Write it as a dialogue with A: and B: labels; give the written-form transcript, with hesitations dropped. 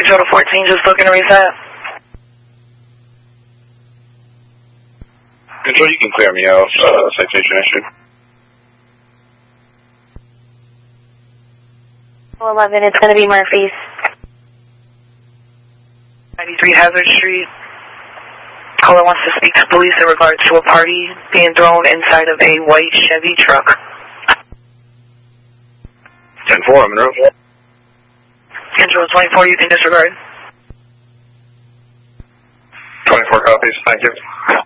A: Control to 14, just looking to reset.
B: Control, you can clear me out. Citation issued.
C: 11, it's going to be Murphy's.
A: 93 Hazard Street. Caller wants to speak to police in regards to a party being thrown inside of a white Chevy truck.
B: 10-4, I'm in room.
A: Control 24, you can disregard.
B: 24 copies, thank you.